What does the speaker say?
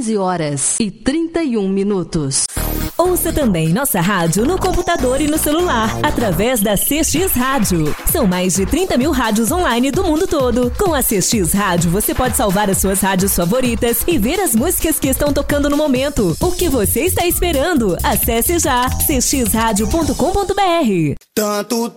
11h31. Ouça também nossa rádio no computador e no celular, através da CX Rádio. São mais de 30 mil rádios online do mundo todo. Com a CX Rádio, você pode salvar as suas rádios favoritas e ver as músicas que estão tocando no momento. O que você está esperando? Acesse já cxradio.com.br. Tanto